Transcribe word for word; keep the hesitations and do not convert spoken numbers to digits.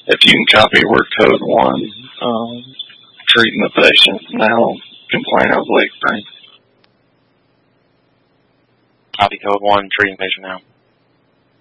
If you can copy word code one, um, treating the patient now, complaint of leg pain. Copy code one, treating patient now.